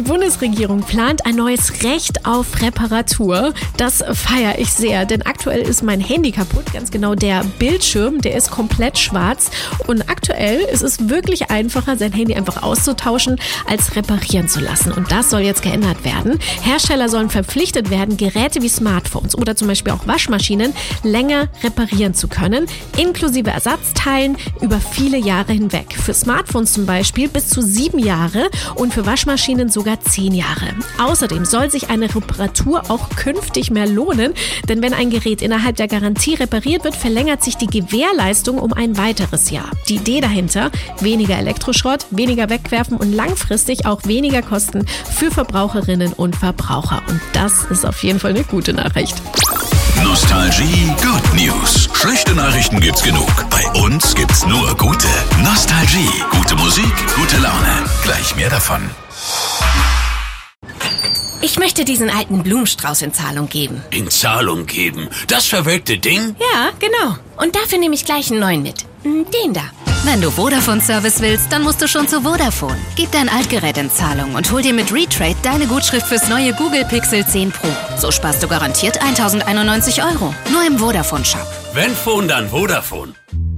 Die Bundesregierung plant ein neues Recht auf Reparatur. Das feiere ich sehr, denn aktuell ist mein Handy kaputt. Ganz genau der Bildschirm, der ist komplett schwarz. Und aktuell ist es wirklich einfacher, sein Handy einfach auszutauschen, als reparieren zu lassen. Und das soll jetzt geändert werden. Hersteller sollen verpflichtet werden, Geräte wie Smartphones oder zum Beispiel auch Waschmaschinen länger reparieren zu können, inklusive Ersatzteilen über viele Jahre hinweg. Für Smartphones zum Beispiel bis zu 7 Jahre und für Waschmaschinen sogar 10 Jahre. Außerdem soll sich eine Reparatur auch künftig mehr lohnen, denn wenn ein Gerät innerhalb der Garantie repariert wird, verlängert sich die Gewährleistung um ein weiteres Jahr. Die Idee dahinter: weniger Elektroschrott, weniger wegwerfen und langfristig auch weniger Kosten für Verbraucherinnen und Verbraucher. Und das ist auf jeden Fall eine gute Nachricht. Nostalgie Good News. Schlechte Nachrichten gibt's genug. Bei uns gibt's nur gute. Nostalgie. Gute Musik, gute Laune. Gleich mehr davon. Ich möchte diesen alten Blumenstrauß in Zahlung geben. In Zahlung geben? Das verwelkte Ding? Ja, genau. Und dafür nehme ich gleich einen neuen mit. Den da. Wenn du Vodafone-Service willst, dann musst du schon zu Vodafone. Gib dein Altgerät in Zahlung und hol dir mit Retrade deine Gutschrift fürs neue Google Pixel 10 Pro. So sparst du garantiert 1.091 €. Nur im Vodafone-Shop. Wenn Phone, dann Vodafone.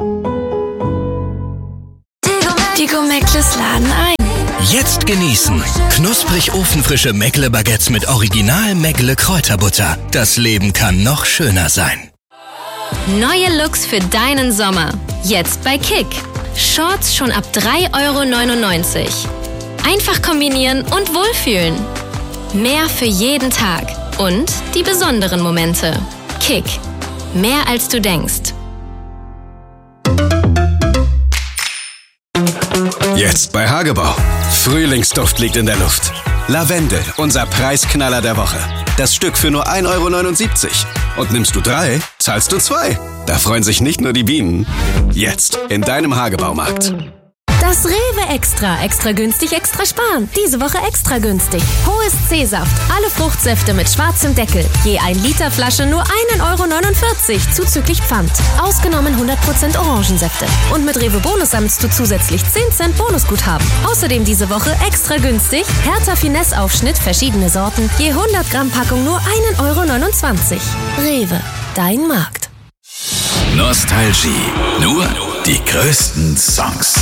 Die Meckles laden ein. Jetzt genießen. Knusprig ofenfrische Meckle-Baguettes mit Original Meckle Kräuterbutter. Das Leben kann noch schöner sein. Neue Looks für deinen Sommer. Jetzt bei Kick. Shorts schon ab 3,99 €. Einfach kombinieren und wohlfühlen. Mehr für jeden Tag. Und die besonderen Momente. Kick. Mehr als du denkst. Jetzt bei Hagebau. Frühlingsduft liegt in der Luft. Lavendel, unser Preisknaller der Woche. Das Stück für nur 1,79 €. Und nimmst du 3, zahlst du 2. Da freuen sich nicht nur die Bienen. Jetzt in deinem Hagebaumarkt. Das Rewe Extra günstig, extra sparen. Diese Woche extra günstig. Hohes C-Saft, alle Fruchtsäfte mit schwarzem Deckel. Je 1 Liter Flasche nur 1,49 € zuzüglich Pfand. Ausgenommen 100% Orangensäfte. Und mit Rewe Bonus sammelst du zusätzlich 10 Cent Bonusguthaben. Außerdem diese Woche extra günstig. Hertha Finesse Aufschnitt, verschiedene Sorten. Je 100 Gramm Packung nur 1,29 €. Rewe, dein Markt. Nostalgie. Nur die größten Songs.